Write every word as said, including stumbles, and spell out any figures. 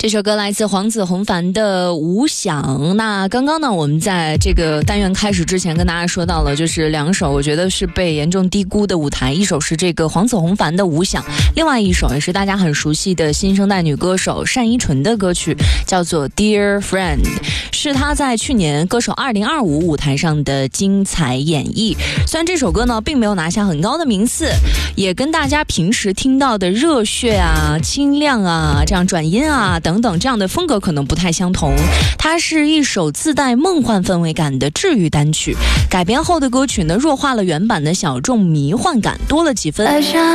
这首歌来自黄子弘凡的《无想》。那刚刚呢，我们在这个单元开始之前跟大家说到了，就是两首我觉得是被严重低估的舞台，一首是这个黄子弘凡的《无想》，另外一首也是大家很熟悉的新生代女歌手单依纯的歌曲，叫做《Dear Friend》，是她在去年歌手二零二五舞台上的精彩演绎。虽然这首歌呢并没有拿下很高的名次，也跟大家平时听到的热血啊、清亮啊、这样转音啊等等这样的风格可能不太相同。它是一首自带梦幻氛围感的治愈单曲，改编后的歌曲呢弱化了原版的小众迷幻感，多了几分